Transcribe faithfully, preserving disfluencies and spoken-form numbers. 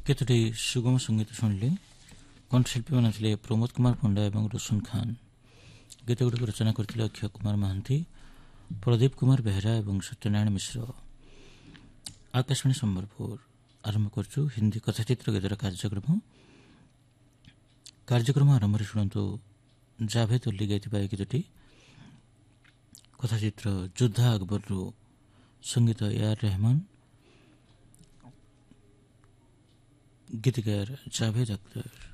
କେତୋଟି ସୁଗମ ସଙ୍ଗୀତ ଶୁଣିଲେ। କଣ୍ଠଶିଳ୍ପୀମାନେ ଥିଲେ ପ୍ରମୋଦ କୁମାର ପଣ୍ଡା ଏବଂ ରୋଶନ ଖାନ୍। ଗୀତଗୁଡ଼ିକୁ ରଚନା କରିଥିଲେ ଅକ୍ଷୟ କୁମାର ମହାନ୍ତି, ପ୍ରଦୀପ କୁମାର ବେହେରା ଏବଂ ସତ୍ୟନାରାୟଣ ମିଶ୍ର। ଆକାଶବାଣୀ ସମ୍ବଲପୁର ଆରମ୍ଭ କରୁଛୁ ହିନ୍ଦୀ କଥାଚିତ୍ର ଗୀତର କାର୍ଯ୍ୟକ୍ରମ। କାର୍ଯ୍ୟକ୍ରମ ଆରମ୍ଭରେ ଶୁଣନ୍ତୁ ଜାଭେଦ ଅଲ୍ଲୀ ଗାଇଥିବା ଏହି ଗୀତଟି। କଥାଚିତ୍ର ଯୋଦ୍ଧା ଆକବରରୁ, ସଙ୍ଗୀତ ଏ ଆର୍ ରେହମାନ, ଗୀତିକାର ଜାଭେଦ ଅଖ୍ତର।